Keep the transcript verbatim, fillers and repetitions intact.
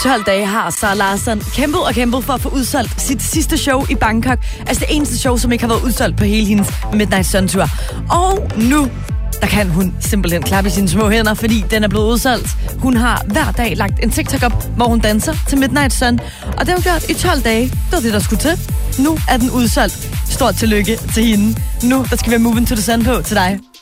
tolv dage har Sara Larsson kæmpet og kæmpet for at få udsolgt sit sidste show i Bangkok. Altså det eneste show, som ikke har været udsolgt på hele hendes Midnight Sun Tour. Og nu, der kan hun simpelthen klappe i sine små hænder, fordi den er blevet udsolgt. Hun har hver dag lagt en TikTok op, hvor hun danser til Midnight Sun. Og det har hun gjort i tolv dage. Det var det, der skulle til. Nu er den udsolgt. Stort tillykke til hende. Nu, der skal vi have Moving to the Sun på til dig.